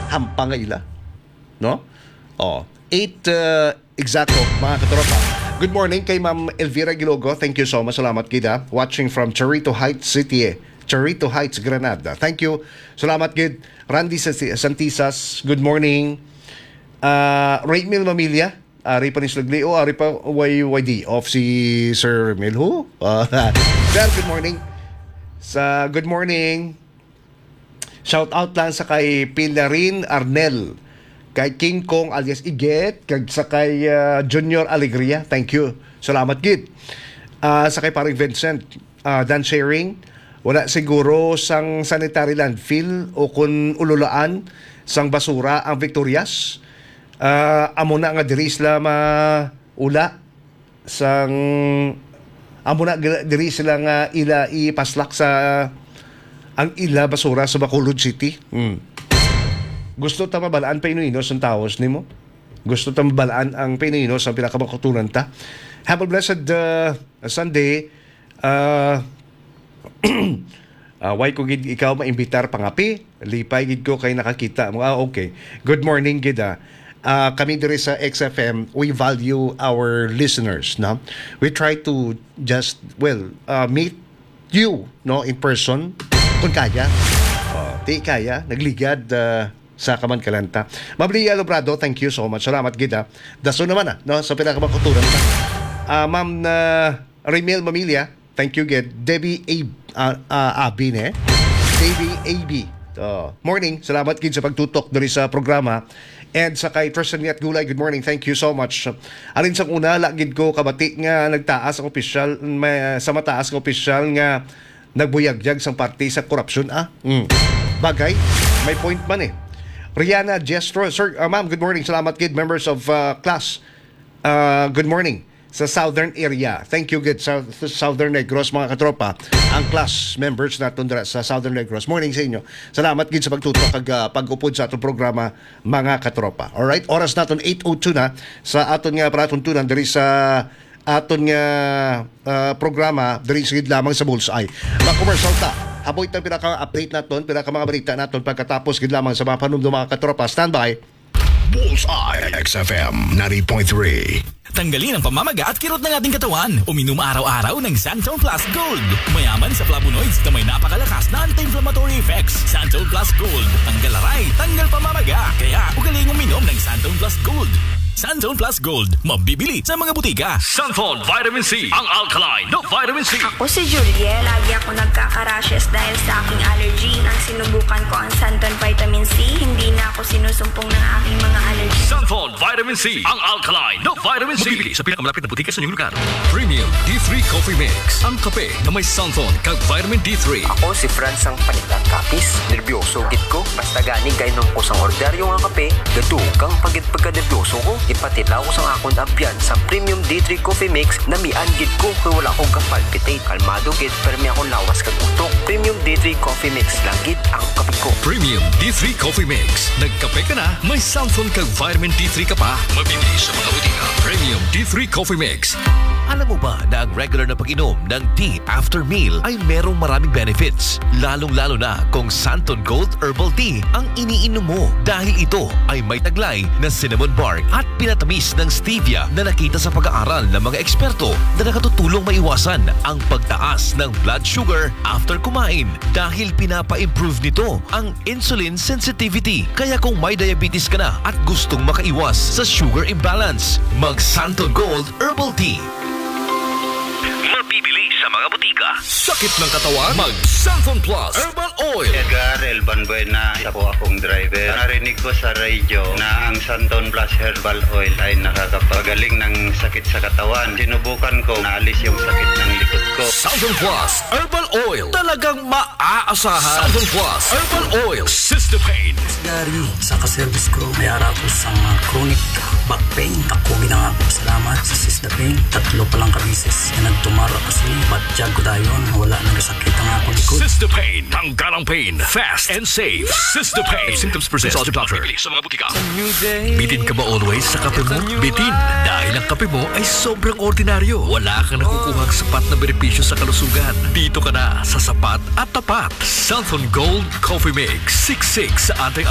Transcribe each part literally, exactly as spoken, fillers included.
hampang nga ila. No? Oh, eight uh, exacto, mga katropa. Good morning kay Ma'am Elvira Gilogo. Thank you so much. Salamat kita. Watching from Charito Heights City. Charito Heights, Granada. Thank you. Salamat gid. Randy Santisas. Good morning. Uh, Raymil Mamilya. Ari pa ni Slugli. O, ari pa Y Y D. Off si Sir Milho. Uh, Sir, good morning. Sa good morning. Shout out lang sa kay Pilarin Arnel. Kay King Kong alias Iget, kag sa kay uh, Junior Alegria, thank you. Salamat gid. Uh, sa kay paring Vincent, uh, Dan sharing, wala siguro sang sanitary landfill o kun ululaan sang basura ang Victorias. Uh, amo na nga diri sila maula sang amo na diri sila nga ila ipaslak sa ang ila basura sa Bacolod City. Hmm. Gusto ta mabalaan pa inuinos ang taos ni mo? Gusto ta mabalaan ang pinuinos ang pinakamakutunan ta? Have a blessed uh, Sunday. Uh, uh, why ko gid ikaw maimbitar pangapi? Lipay gid ko kay nakakita mo. Ah, okay. Good morning gid ah. Uh, kami diri sa X F M, we value our listeners, no? We try to just, well, uh, meet you, no, in person, kung kaya. Uh, di kaya, nagligad, uh, sa Kaman Kalanta. Mablia Lobrado, thank you so much. Salamat gida. Daso naman ah, no, sa pinakamakuturan ta. Uh, Ma'am na uh, Remel Mamilya, thank you gid. Debbie A uh, uh, Abine. Debbie A B. Uh, morning. Salamat gid sa pagtutok diri sa programa. And sa kay Tristan Yat Gulay, good morning. Thank you so much. Alin sa una, lagid ko kabati nga nagtaas ang opisyal, may, sa mataas ng opisyal nga nagbuyagyag sang party sa korupsyon ah. Mm. Bagay, may point man eh. Rihanna Jestro, sir, uh, ma'am, good morning. Salamat kid, members of uh, class. Uh, good morning sa southern area. Thank you gid sa, sa Southern Negros, mga katropa. Ang class members naton dira sa Southern Negros. Morning sa inyo. Salamat gid sa pagtutok kag uh, pag-upod sa atong programa, mga katropa. All right, oras naton eight oh two na sa aton nga paratuntunan diri sa aton nga uh, programa diri sigid lamang sa Bullseye. Mag-commercial ta. Aboy tang pinaka-update naton, pinaka mga balita naton pagkatapos gid lamang sa mga panumdum, mga katropa. Standby. Bullseye X F M ninety point three. Tanggalin ang pamamaga at kirot ng ating katawan. Uminom araw-araw ng Santon Plus Gold. Mayaman sa flavonoids na may napakalakas na anti-inflammatory effects. Santon Plus Gold. Tanggal aray, tanggal pamamaga. Kaya ugaling uminom ng Santon Plus Gold. Santon Plus Gold. Mabibili sa mga butika. Santon Vitamin C. Ang alkaline no vitamin C. Ako si Julie. Lagi ako nagkaka-rashes dahil sa aking allergy. Nang sinubukan ko ang Santon Vitamin C, hindi na ako sinusumpong ng aking mga allergy. Santon Vitamin C. Ang alkaline no vitamin C. Mabibili sa pinakamalapit na butika sa inyong lugar. Premium D three Coffee Mix. Ang kape na may Santon kag vitamin D three. Ako si Franz ang panilang kapis. Nervyoso git ko. Basta gani kay nung kusang orderyo nga kape. Gado kang pagit pagka-nervyoso ko. Ipatilaw ko sa akong ampiyan sa Premium D three Coffee Mix na mian gid ko kay wala akong kapalpitate. Kalmado gid pero may akong lawas kag utok. Premium D three Coffee Mix lang gid ang kape ko. Premium D three Coffee Mix. Nagkape ka na, may Santon kag vitamin D three ka pa. Mabibili sa mga butika. Premium D three Coffee Mix. Alam mo ba na ang regular na pag-inom ng tea after meal ay merong maraming benefits? Lalong-lalo na kung Santon Gold Herbal Tea ang iniinom mo. Dahil ito ay may taglay na cinnamon bark at pinatamis ng stevia na nakita sa pag-aaral ng mga eksperto na nakatutulong maiwasan ang pagtaas ng blood sugar after kumain. Dahil pinapa-improve nito ang insulin sensitivity. Kaya kung may diabetes ka na at gustong makaiwas sa sugar imbalance, mag Santon Gold Herbal Tea. Mabibili sa mga butika. Sakit ng katawan? Mag Santon Plus Herbal Oil. Edgar Elban Buena, isa po akong driver. Narinig ko sa radio na ang Santon Plus Herbal Oil ay nakakapagaling ng sakit sa katawan. Sinubukan ko, naalis yung sakit ng likod ko. Santon Plus Herbal Oil. Talagang maaasahan. Santon Plus Herbal Oil. Sister Pain. Gary, sa kaservice ko, may harap ko sa chronic back pain. Ako ginangako salamat sa Sister Pain. Tatlo palang kabisis na nagtumara kasi batjag ko dayon. Wala nang sakit ang ako likod. Sister Pain. Tanggal ang pain. Fast and safe. Sister Pain. If symptoms persist, consult your doctor. Mabibili sa mga butika. Bitin ka ba always sa kape mo? Bitin. Dahil ang kape mo ay sobrang ordinaryo. Wala kang nakukuhang sapat na benepisyo sa kalusugan. Dito ka na sa sapat at tapat. Santon Gold Coffee Mix. Siksik sa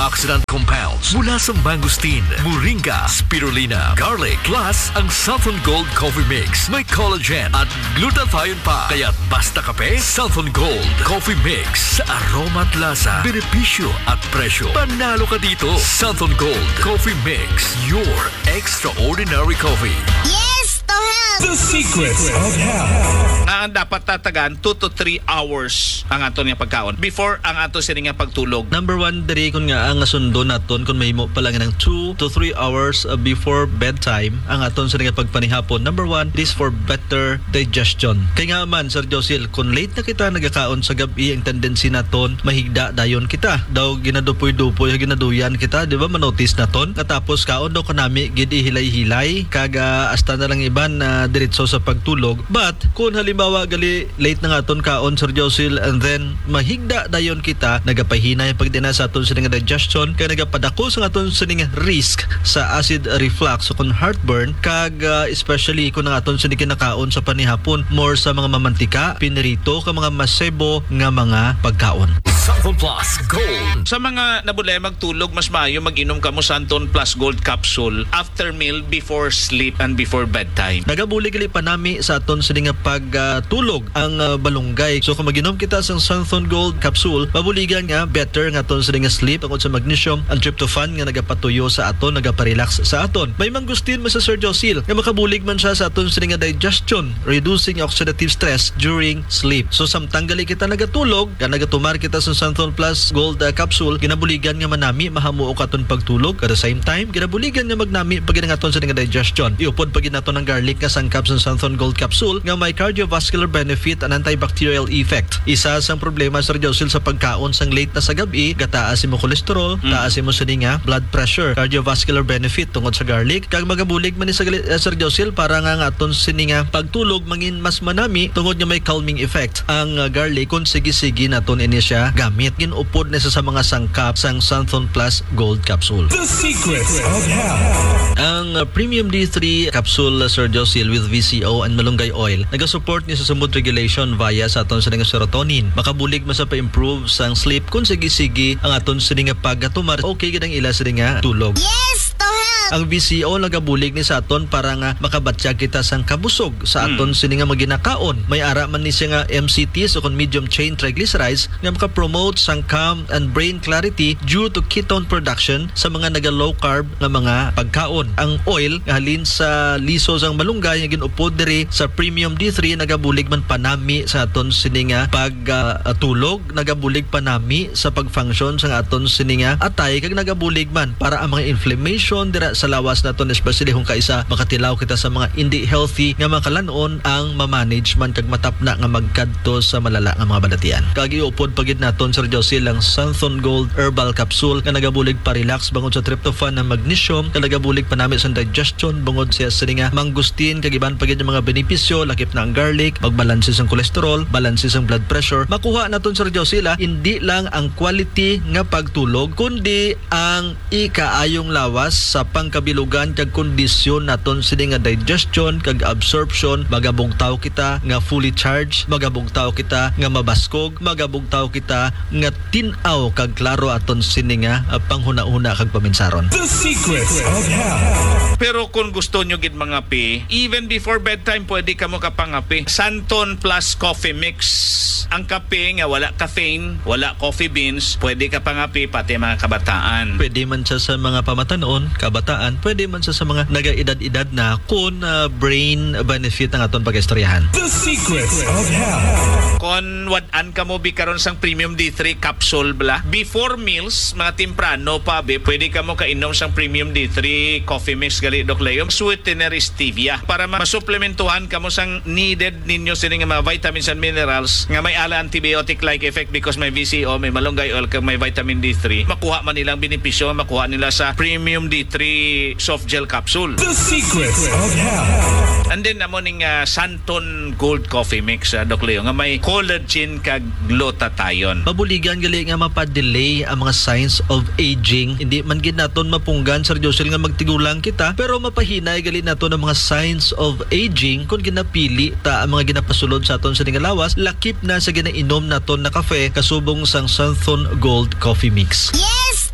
antioxidant compounds mula sa mangosteen, moringa, spirulina, garlic, plus ang Southern Gold Coffee Mix. May collagen at glutathione pa. Kaya basta kape, Southern Gold Coffee Mix. Sa aroma at lasa, benepisyo at presyo, panalo ka dito. Southern Gold Coffee Mix. Your extraordinary coffee. Yes, to help! The secrets of health. Nga ang dapat tatagan two to three hours ang ato niya pagkaon before ang ato sini nga pagtulog. Number one, diri kun nga ang sundo naton kun mahimo pa lang ng two to three hours uh, before bedtime ang aton sa nga pagpanihapon. Number one, it is for better digestion. Kaya nga man, Sir Josil, kun late na kita nagakaon sa gabi, ang tendency naton mahigda dayon kita. Daw ginadupoy-dupoy, ginaduyan kita, di ba? Manotice naton. Katapos kaon daw kanami gid ihilay-hilay kaga hasta na lang iban na uh, diretso sa pagtulog. But kung halimbawa gali late na nga aton kaon, Sir Josil, and then mahigda dayon kita, nagapahinay pagdina sa aton sa nga digestion, kaya nagapadako sa aton sa nga risk sa acid reflux o kung heartburn, kag uh, especially kung ang aton sa kinakaon sa panihapon more sa mga mamantika, pinirito, ka mga masebo nga mga pagkaon. Santon Plus Gold. Sa mga nabulay magtulog, mas maayo mag-inom ka mo Santon Plus Gold Capsule after meal, before sleep, and before bedtime. Nagabuli gali pa nami sa aton sa nga pagtulog uh, ang uh, balunggay. So kung mag-inom kita sa Santon Gold Capsule, mabuligan nga better nga aton sa nga sleep tungod sa magnesium and tryptophan nga nagapatuyo sa aton, nagaparelax sa aton. May mangustin mo sa Sir Josil nga makabulig man siya sa aton sa nga digestion, reducing oxidative stress during sleep. So samtang gali kita nagatulog, ka nagatumar kita sa Santon Plus Gold uh, Capsule, ginabuligan nga manami mahamuo ka aton pagtulog. At the same time, ginabuligan nga magnami pag aton sa nga digestion. Iupod pag naton ng garlic nga sangkap sa Santon Gold Capsule nga may cardiovascular benefit and antibacterial effect. Isa sang problema, Sir Josil, sa pagkaon sang late na sa gabi, gataas mo cholesterol, mm. taas mo sa nga blood pressure, cardiovascular benefit tungod sa garlic. Kag magabulig man ni sa uh, Sir Josil, para nga nga aton sini nga pagtulog mangin mas manami tungod nga may calming effect ang uh, garlic kung sige-sige naton ini siya gamit. Ginupod na sa mga sangkap sang Santon Plus Gold Capsule. The secrets of health. Ang uh, Premium D three capsule, uh, Sir Josil, with V C O and malunggay oil, nagasupport niya sa mood regulation via sa aton sa nga serotonin. Makabulig man sa pa-improve sang sleep kung sige-sige ang aton sa nga paggatumar. Okay gid ang ila sa nga tulog. Yes, to help! Ang V C O nagabulig ni sa aton para nga makabatya kita sang kabusog sa aton mm. sini nga maginakaon. May ara man ni siya nga M C Ts o kon medium chain triglycerides nga maka-promote sang calm and brain clarity due to ketone production sa mga naga low carb nga mga pagkaon. Ang oil nga halin sa liso sang malunggay nga ginupod diri sa Premium D three, nagabulig man panami sa aton sini nga pagtulog, uh, nagabulig panami sa pag-function sa aton sini nga atay, kag nagabulig man para ang mga inflammation dira sa lawas naton, especially kung kaisa makatilaw kita sa mga hindi healthy nga makalanon ang ma-manage man kag matapna nga magkadto sa malala nga mga balatian. Kag iupod pagid naton, Sir Josil, ang Santon Gold Herbal Capsule nga nagabulig pa-relax bangod sa tryptophan ng magnesium, kag nagabulig panami sa digestion bangod siya sa nga mangustin, kag iban pagid yung mga benepisyo, lakip na ang garlic, magbalanse ang cholesterol, balanse ang blood pressure. Makuha naton, Sir Josil, hindi lang ang quality nga pagtulog kundi ang ikaayong lawas sa pangkabilugan kag kondisyon naton sini nga digestion kag absorption. Magabugtaw kita nga fully charged, magabugtaw kita nga mabaskog, magabugtaw kita nga tin-aw kag klaro aton sini nga uh, panghuna-huna kag paminsaron. The secrets of health. Pero kung gusto nyo gid mga pi, even before bedtime pwede ka mo kapangapi. Santon Plus Coffee Mix. Ang kape nga wala caffeine, wala coffee beans, pwede ka pangapi pati mga kabataan. Pwede man siya sa mga pamatanon, kabataan, pwede man siya sa mga naga-edad-edad na kung uh, brain benefit ang aton pag-istoryahan. The secrets of health. Kung wadan ka mo bikaron sang Premium D three capsule bla, before meals, mga timprano pa be, pwede ka mo kainom sang Premium D three Coffee Mix gali Doc Leo, sweetener stevia, para masuplementuhan ka mo sang needed ninyo sini nga mga vitamins and minerals nga may ala antibiotic-like effect because may V C O, may malunggay oil, kag may vitamin D three. Makuha man nilang benepisyo, makuha nila sa Premium D three soft gel capsule. The secrets of health. And then amo ning uh, Santon Gold Coffee Mix, uh, Doc Leo, nga may collagen kag glutathione. Mabuligan gali nga mapadelay ang mga signs of aging. Hindi man gid naton mapunggan, Sir Josil, nga magtigulang kita, pero mapahinay gali naton ang mga signs of aging kung ginapili ta ang mga ginapasulod sa aton sa lawas, lakip na sa ginainom naton na kafe kasubong sang Santon Gold Coffee Mix. Yes, to help!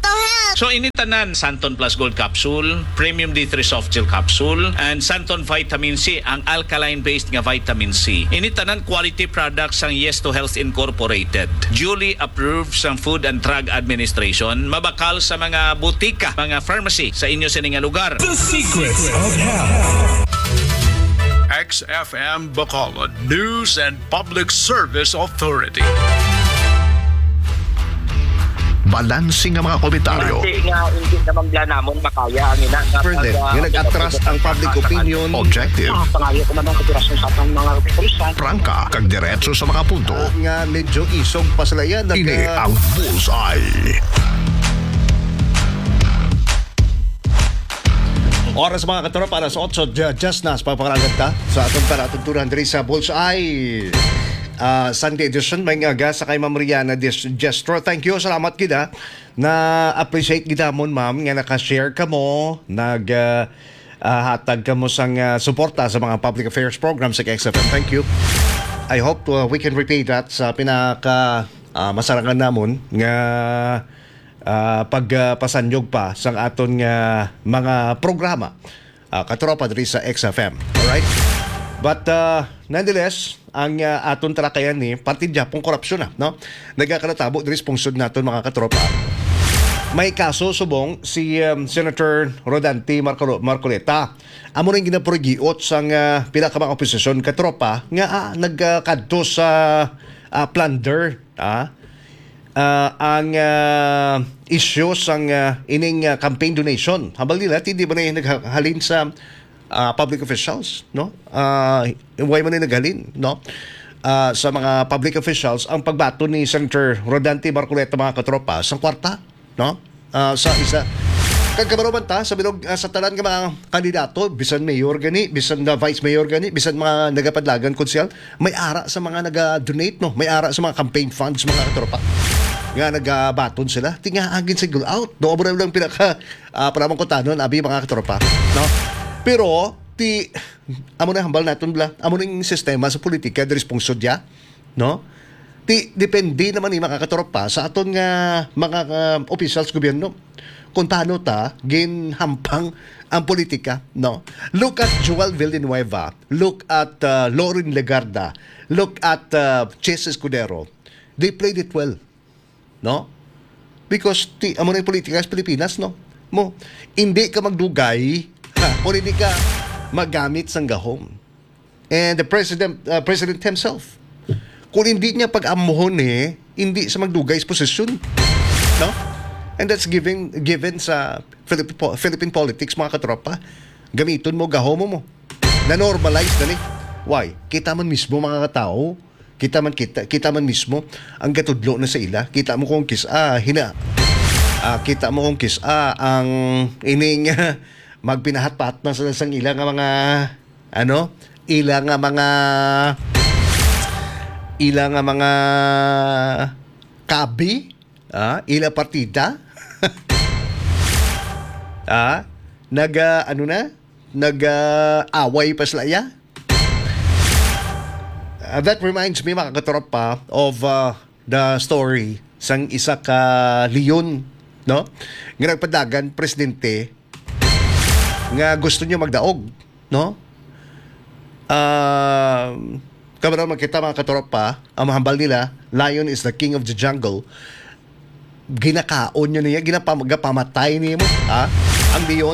help! So initanan Santon Plus Gold Capsule, Premium D three Soft Gel Capsule, and Santon Vitamin C, ang alkaline-based nga vitamin C. Initanan quality products ang Yes to Health Incorporated. Duly approved sa Food and Drug Administration, mabakal sa mga butika, mga pharmacy sa inyo sining nga lugar. The Secrets of Health. X F M Bacolod News and Public Service Authority. Balansing ang mga komentaryo. Hindi nga, hindi naman bla namon makaya ang ina. Further, yung nag-atras ang public opinion. Objective. Pangayo ko naman kapirasyon sa atong mga kapisan. Prangka, kag diretso sa mga punto. Ah, nga medyo isog pa sila yan. Nag- Ini ang Bullseye. Oras mga katoro para sa otso just nas papakalagan ta sa atong paratuntunan diri sa Bullseye uh, Sunday edition. May nga sa kay Ma'am Riana Gestro. Thank you, salamat kita na appreciate kita mo ma'am nga naka-share ka mo, nag uh, uh, hatag ka mo sang uh, suporta sa mga public affairs program sa X F M. Thank you. I hope uh, we can repay that sa pinaka uh, masarangan namon nga Uh, pagpasanyog uh, pa sa aton nga uh, mga programa uh, katropa diri sa X F M. Alright? But uh, nonetheless, ang uh, aton talakayan ni partid Japong korupsyon na, no? Nagakalatabo diri sa pungsod naton mga katropa. May kaso subong si um, Senator Rodante Marco- Marcoleta. Amo ring ginaprogiot sang uh, pila ka mga oposisyon katropa nga uh, nagkadto sa uh, plunder, ah Uh, ang uh, issue sang uh, ining uh, campaign donation. Habang nila, hindi ba na naghalin sa uh, public officials, no? Uh, why man na naghalin, no? Uh, sa mga public officials, ang pagbato ni Senator Rodante Marcoleta mga katropa sa kwarta, no? Uh, sa isa. Kagkabaroman ta, sa bilog, uh, sa talan ng mga kandidato, bisan mayor gani, bisan na vice mayor gani, bisan mga nagapadlagan konsyal, may ara sa mga naga-donate, no? May ara sa mga campaign funds mga katropa. Nga nagabaton sila, tinga agin sa goal out. Doon mo na lang pinaka uh, paramang kotanon, abi mga katropa, no? Pero, ti, amo na hambal natin bla, amo na yung sistema sa politika, der sponsor dia, no? Ti, depende naman yung mga katropa sa aton nga mga uh, officials gobyerno kung paano ta ginhampang ang politika, no? Look at Joel Villanueva, look at uh, Lauren Legarda, look at uh, Chess Escudero. They played it well, no? Because ti amo na yung politika sa Pilipinas, no? Mo, hindi ka magdugay, ha, o hindi ka magamit sang gahom. And the president uh, president himself, kung hindi niya pag-amuhon eh, hindi sa magdugay sa posisyon, no? And that's given given sa Philippine, Philippine politics mga katropa. Gamiton mo, gahom mo. Na-normalize na ni. Why? Kita man mismo mga katao, kita man kita, kita man mismo ang gatudlo na sa ila. Kita mo kung kis ah hina. Ah, kita mo kung kis ah ang ining magpinahat-pat na sa sang ila nga mga ano, ila nga mga ila nga mga kabi, ah, ila partida. ah, nag uh, ano na? Nag-away uh, pa sila ya. Uh, that reminds me mga katropa of uh, the story sang isa ka leon, no? Nga nagpadagan presidente nga gusto niya magdaog, no? Uh, Kamara makita mga katropa, ang mahambal nila, lion is the king of the jungle. Ginakaon nyo niya, ginapamamatay niya mo, ha? Ang leon.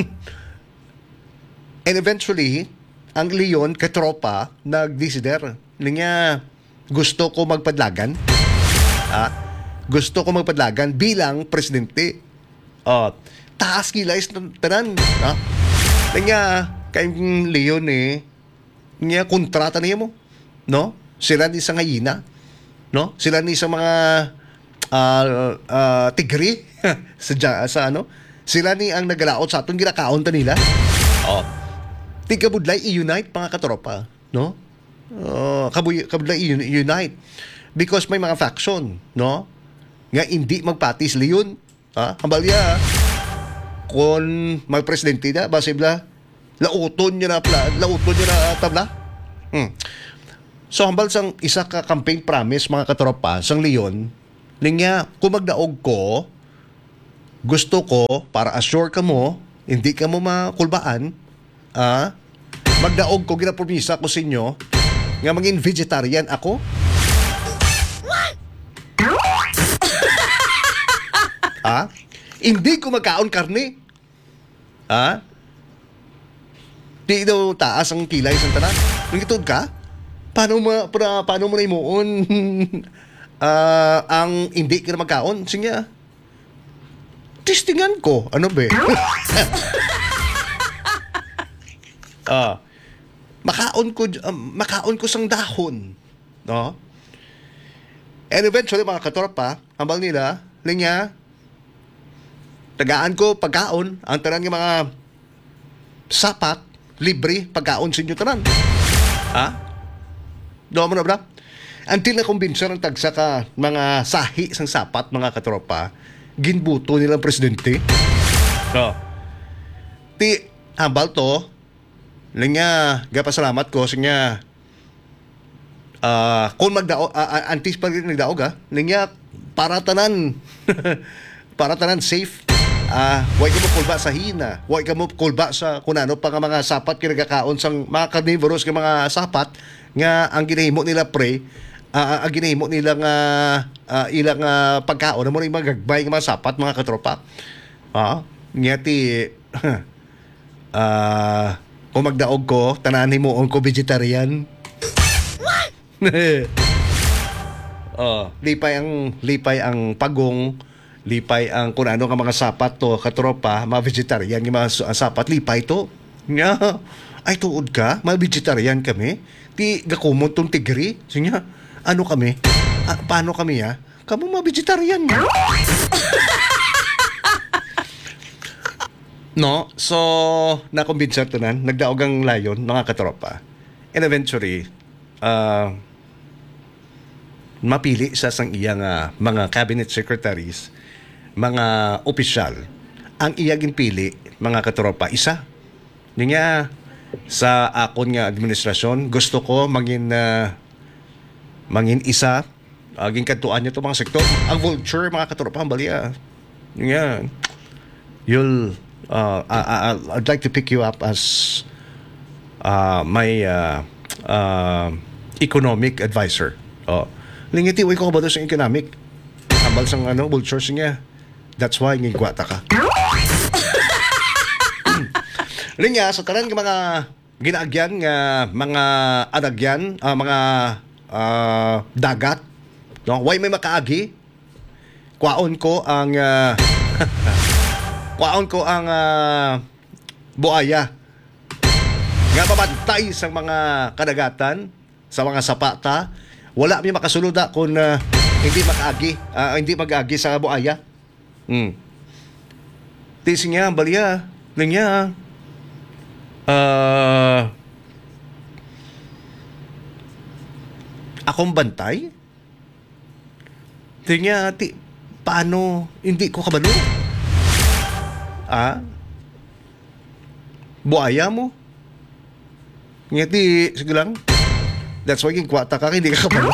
And eventually, ang leon, katropa, nag-desider. Niya, gusto ko magpadlagan. Ha? Gusto ko magpadlagan bilang presidente. Uh, taas kilais ng tanan. Ha? Niya, kayong leon eh, niya, kontrata niya mo. No? Sila ni sa ngayina. No? Sila ni sa mga uh, uh, tigri sa, sa ano? Sila ni ang nagalaot sa aton ginakaon ta nila. Oh. Tigabudlay i-unite mga katropa, no? Uh, kabuy, kabudlay i-unite because may mga faction, no? Nga hindi magpatis leon, ha? Hambalya kung magpresidente na base bla lauton niya na pla, lauton niya na tabla. Hmm. So hambal sang isa ka campaign promise mga katropa sang leon, niya kung magdaog ko gusto ko para assure ka mo hindi ka mo makulbaan, ah, magdaog ko ginapromisa ko sa inyo nga maging vegetarian ako. Ah, hindi ko magkaon karne. Ah, di daw taas ang kilay sa tanan. Nagitod ka? Paano mo para paano mo na imuon ah, ang hindi ka na magkaon? Sige. Testingan ko. Ano ba? Ah, makaon ko um, makaon ko sang dahon, no? And eventually mga katropa, hambal nila, linya, tagaan ko pagkaon, ang tanan ng mga sapat, libre, pagkaon sa inyo tanan. Ha? Doon mo na ba? Until na kumbinsa ng tagsa ka mga sahi sang sapat, mga katropa, ginbuto nilang presidente. So, ti, hambal to, linya, gapasalamat ko, sinya, uh, kung magdao, uh, antis pa rin nagdaog ha, linya, para tanan, para tanan safe. Ah, uh, huwag ka mo kulba sa hina, huwag ka mo kulba sa kunano pa nga mga sapat kinagakaon sang mga carnivorous nga mga sapat nga ang ginahimo nila pre, uh, ang ginahimo nila nga uh, ilang uh, pagkaon mo rin mga gagbay nga mga sapat mga katropa. Ah, uh, ngati ah uh, kung magdaog ko, tananin mo ko vegetarian. What? Oh, lipay ang lipay ang pagong, lipay ang kung ano nga mga sapat to, katropa, mga vegetarian nga mga sapat, lipay to. Nga, ay tuod ka, mga vegetarian kami. Ti gakumon tong tigri. Sinya, ano kami? Ah, paano kami ha? Kamu mga vegetarian nga. No, so nakumbinsa to nan, nagdaog ang layon, mga katropa. And eventually, uh, mapili sa sang iyang uh, mga cabinet secretaries, mga opisyal. Ang iyagin pili, mga katropa, isa. Niya, sa akon nga administrasyon, gusto ko maging, uh, maging isa, aging katuan niya to mga sektor. Ang vulture, mga katropa, ang balya. Niya, you'll, Uh, I, I, I'd like to pick you up as uh, my uh, uh, economic advisor. Oh. Lingiti, uy ko ba doon sa economic? Ambal sang ano, vultures niya. That's why ngigwata ka. Linya, sa tanan ng mga ginaagyan nga mga adagyan, uh, mga uh, dagat, no? Why may makaagi? Kwaon ko ang uh, Kwaon ko ang uh, buaya nga mabantay sa mga kadagatan, sa mga sapata. Wala mi makasuluda kung uh, hindi makaagi, uh, hindi mag-agi sa buaya. Hmm. Tising niya, balya, linya. Uh, akong bantay? Tingnya, ti, paano, hindi ko kabalo? Ah? Buaya mo? Ngiti, sige lang. That's why ginkwata ka, hindi ka kapalo.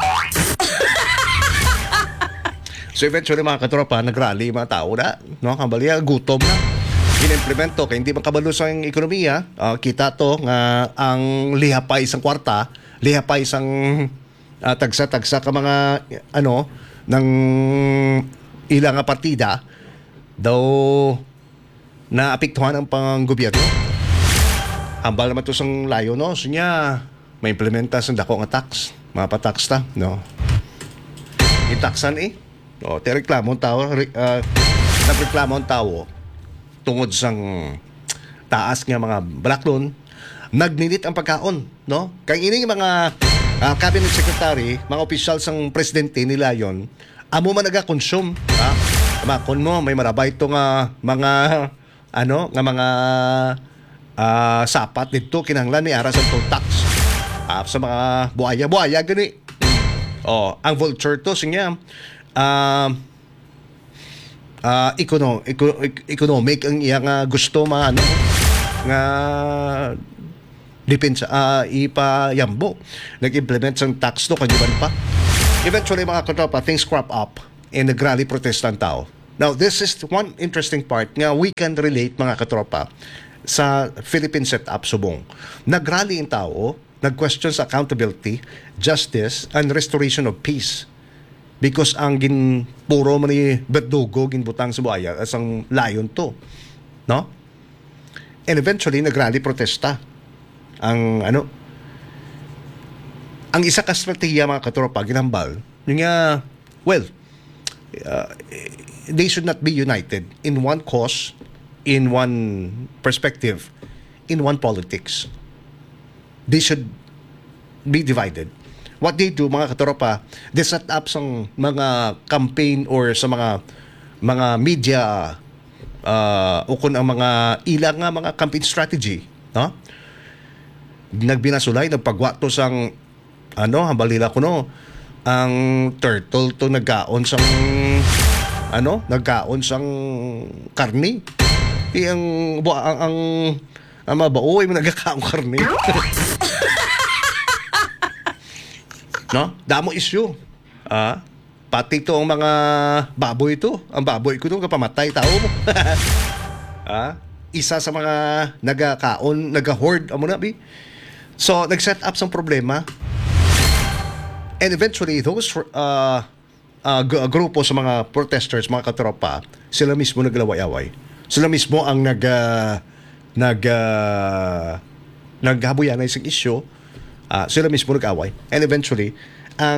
So eventually mga katropa, nagrally mga tao na, no? Kambalya, gutom na. Ginimplement to, kaya hindi makabalo sa ekonomiya. Uh, kita to, nga ang lihapay isang kwarta, lihapay isang uh, tagsa-tagsa ka mga, ano, ng ilang partida, daw naapektuhan ang panggobyerno. Hambal naman to sang layo, no? So niya, may implementa sang dako nga tax. Mga pa-tax ta, no? Itaksan eh. O, te reklamo ang tao, uh, nagreklamo ang tao tungod sang taas nga mga balaklon, nagnilit ang pagkaon, no? Kaya ini mga uh, cabinet secretary, mga opisyal sang presidente nila yon, amo man naga-consume, ha? Makon mo, may marabay ito nga mga ano, nga mga uh, sapat dito kinahanglan ni aras ang tax uh, sa mga buaya-buaya gani. Oh, ang vulture to sinya uh, uh, econo, eco, economic ang iyang uh, gusto ma ano nga depensa uh, ipayambo. Nag-implement sang tax to kanyuban pa. Eventually mga katropa, things crop up and nagrally protest ang tao. Now, this is one interesting part nga we can relate, mga katropa, sa Philippine setup subong. Nagrally ang tao, nag-question sa accountability, justice, and restoration of peace. Because ang gin puro man ni Berdugo ginbutang sa buaya as ang layon to. No? And eventually, nagrally protesta. Ang ano, ang isa ka strategiya, mga katropa, ginambal, yung nga, well, uh, they should not be united in one cause, in one perspective, in one politics. They should be divided. What they do, mga katropa, they set up sang mga campaign or sa mga mga media uh, o kung ang mga ilang nga mga campaign strategy, no? Nagbinasulay, nagpagwato sang ano, hambalila ko no, ang turtle to nagkaon sang ano, nagkaon sang karni. Di ang ang ang, ang mabaoy mo nagkakaon karni. No? Damo issue. Ah, pati to ang mga baboy to. Ang baboy ko to kapamatay tao mo. Ah, isa sa mga nagakaon, nagahord amo na bi. So, nag-set up sang problema. And eventually, those uh, uh, g- grupo sa mga protesters, mga katropa, sila mismo naglalaway-away. Sila mismo ang nag uh, nag uh, naghabuyan na isang issue. Uh, sila mismo nag-away. And eventually, ang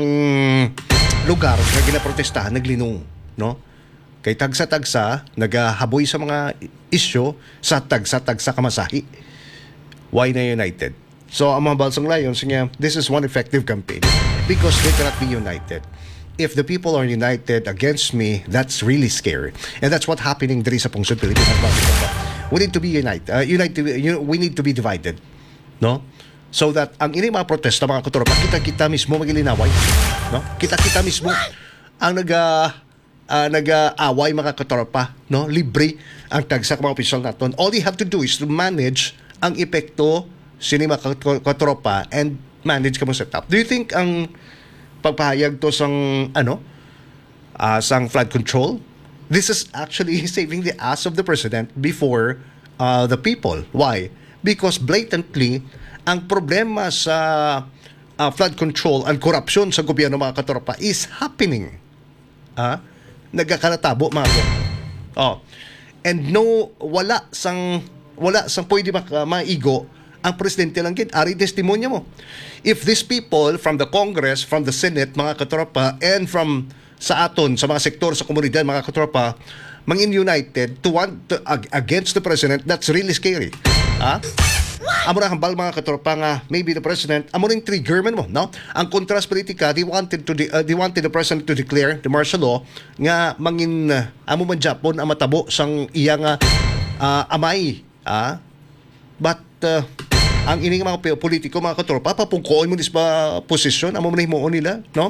lugar na ginaprotestahan naglinong, no? Kay tagsa-tagsa naghahaboy sa mga issue sa tagsa-tagsa kamasahi. Why na united? So, ang mga Balsang Lions, nga, this is one effective campaign because they cannot be united. If the people are united against me, that's really scary. And that's what happening diri sa Pungsod, Pilipinas. We need to be united. Uh, united you know, we need to be divided. No? So that ang ini mga protesta, mga katropa, kita-kita mismo magilinaway. No? Kita-kita mismo ang naga uh, nag-aaway, mga katropa. No? Libre ang tagsa mga opisyal naton. All you have to do is to manage ang epekto sini mga katropa and manage ka mo setup. Do you think ang pagpahayag to sang ano uh, sang flood control, this is actually saving the ass of the president before uh, the people? Why? Because blatantly ang problema sa uh, flood control and corruption sa gobyerno, mga katropa, is happening. Ah, nagkakalatabo, mga katropa. Oh. And no, wala sang wala sang pwede mak- maigo ang presidente lang gid. Ari testimonya mo. If these people from the Congress, from the Senate, mga katropa, and from sa aton, sa mga sektor, sa komunidad, mga katropa, mangin united to want to, ag- against the president, that's really scary. Ha? Amo na hambal, mga katropa, nga maybe the president, amo ring trigger man mo, no? Ang contrast politika, they wanted to de- uh, they wanted the president to declare the martial law nga mangin uh, amo man Japon ang matabo sang iyang uh, amay, ah? But uh, ang ining mga politiko, mga katropa, papungkoon mo nisba posisyon, amo man himuon nila, no?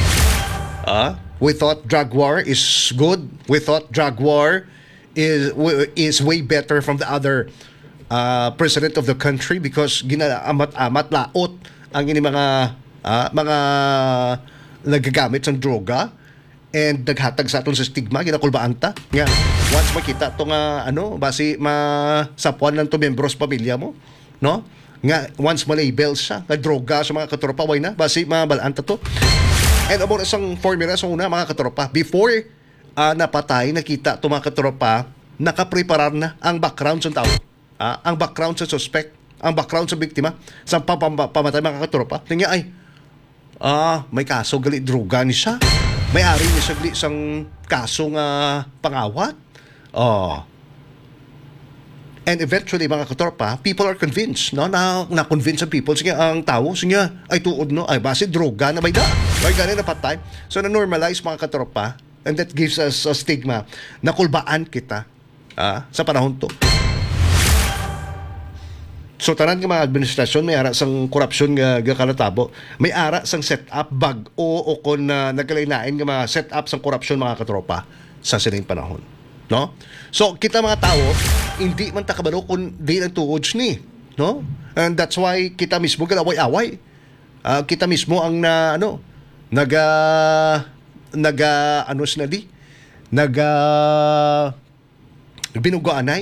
Ah, we thought drug war is good. We thought drug war is is way better from the other uh, president of the country because ginaamat-amat laot ang ini mga uh, mga nagagamit ng droga and naghatag sa aton sa stigma, ginakulbaan ta nga once makita to nga ano basi masapuan lang to membros pamilya mo, no? Nga once ma-label siya nga droga sa mga katropa, why na basi mabalaan ta to. And amo na sang formula sa una, mga katropa, before uh, napatay, nakita to, mga katropa, nakapreparar na ang background sa tao, uh, ang background sa suspect, ang background sa biktima, sa pamatay, mga katropa. Tingnan ay ah, may kaso gali droga ni siya, may ari ni siya gali sang kaso nga pangawat. Oh. And eventually, mga katropa, people are convinced, no? Na, na-convince ang people. Sige, ang tao, sige, ay tuod, no? Ay, base, droga na may da. Ay, gano'n na patay. So, na-normalize, mga katropa, and that gives us a stigma na kulbaan kita ah, sa panahon to. So, tanan ng mga administrasyon, may ara sang korupsyon nga kalatabo, may ara sang set-up bag o o kung uh, nagkalainain ng mga set-up sang korupsyon, mga katropa, sa sining panahon. No? So, kita mga tao, hindi man takabalo kung di lang tuods ni. No? And that's why kita mismo galaway-away. Uh, kita mismo ang na, ano, naga, naga, ano sinali, nag uh, binugoanay